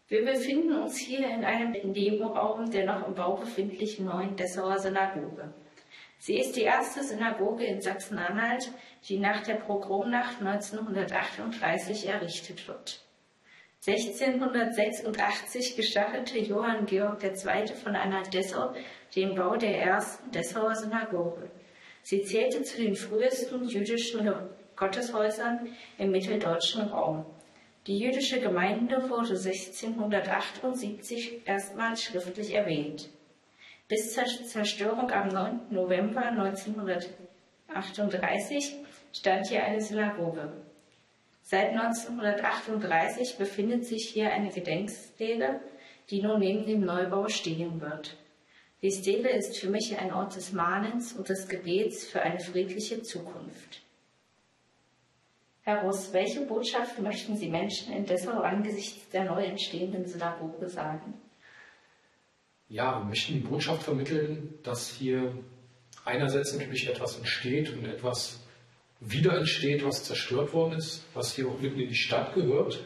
Wir befinden uns hier in einem Nebenraum der noch im Bau befindlichen neuen Dessauer Synagoge. Sie ist die erste Synagoge in Sachsen-Anhalt, die nach der Pogromnacht 1938 errichtet wird. 1686 gestattete Johann Georg II. Von Anhalt-Dessau den Bau der ersten Dessauer Synagoge. Sie zählte zu den frühesten jüdischen Gotteshäusern im mitteldeutschen Raum. Die jüdische Gemeinde wurde 1678 erstmals schriftlich erwähnt. Bis zur Zerstörung am 9. November 1938 stand hier eine Synagoge. Seit 1938 befindet sich hier eine Gedenkstele, die nun neben dem Neubau stehen wird. Die Stele ist für mich ein Ort des Mahnens und des Gebets für eine friedliche Zukunft. Herr Russ, welche Botschaft möchten Sie Menschen in Dessau angesichts der neu entstehenden Synagoge sagen? Ja, wir möchten die Botschaft vermitteln, dass hier einerseits natürlich etwas entsteht und etwas wieder entsteht, was zerstört worden ist, was hier auch mitten in die Stadt gehört,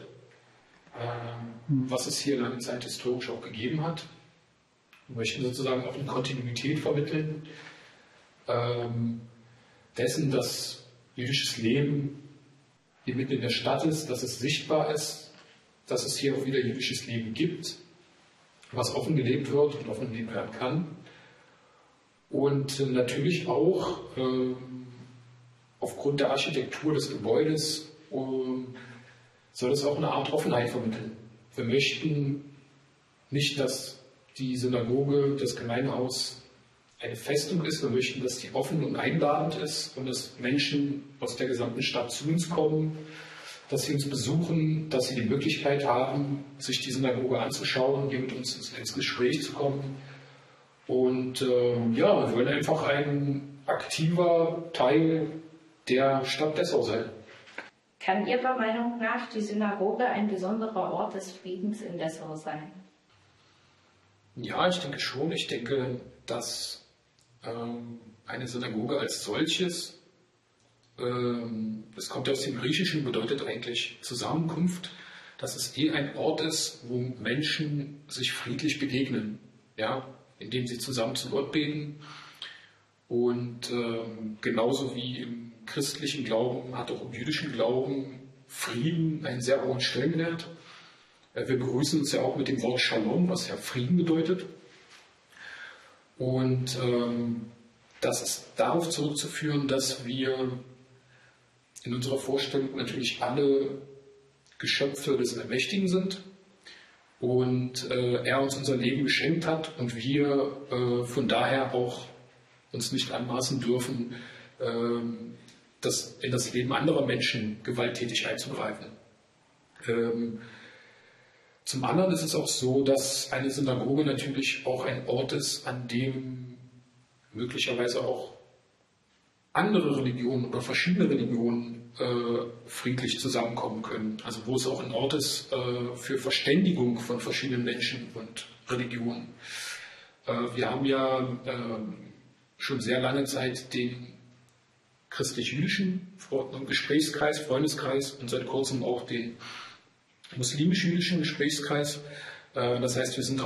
was es hier lange Zeit historisch auch gegeben hat. Wir möchten sozusagen auch eine Kontinuität vermitteln, dessen, dass jüdisches Leben hier mitten in der Stadt ist, dass es sichtbar ist, dass es hier auch wieder jüdisches Leben gibt, was offen gelebt wird und offen gelebt werden kann. Und natürlich auch aufgrund der Architektur des Gebäudes soll es auch eine Art Offenheit vermitteln. Wir möchten nicht, dass die Synagoge, das Gemeindehaus eine Festung ist. Wir möchten, dass die offen und einladend ist und dass Menschen aus der gesamten Stadt zu uns kommen, dass sie uns besuchen, dass sie die Möglichkeit haben, sich die Synagoge anzuschauen, hier mit uns ins Gespräch zu kommen. Und ja, wir wollen einfach ein aktiver Teil der Stadt Dessau sein. Kann Ihrer Meinung nach die Synagoge ein besonderer Ort des Friedens in Dessau sein? Ja, ich denke schon. Ich denke, dass eine Synagoge als solches, das kommt aus dem Griechischen, bedeutet eigentlich Zusammenkunft, dass es ein Ort ist, wo Menschen sich friedlich begegnen, ja, indem sie zusammen zu Gott beten. Und genauso wie im christlichen Glauben hat auch im jüdischen Glauben Frieden einen sehr hohen Stellenwert. Wir begrüßen uns ja auch mit dem Wort Shalom, was ja Frieden bedeutet. Und das ist darauf zurückzuführen, dass wir in unserer Vorstellung natürlich alle Geschöpfe des Allmächtigen sind und er uns unser Leben geschenkt hat und wir von daher auch uns nicht anmaßen dürfen, in das Leben anderer Menschen gewalttätig einzugreifen. Zum anderen ist es auch so, dass eine Synagoge natürlich auch ein Ort ist, an dem möglicherweise auch andere Religionen oder verschiedene Religionen friedlich zusammenkommen können. Also wo es auch ein Ort ist für Verständigung von verschiedenen Menschen und Religionen. Wir haben ja schon sehr lange Zeit den christlich-jüdischen Gesprächskreis, Freundeskreis und seit kurzem auch den muslimisch-jüdischen Gesprächskreis. Das heißt, wir sind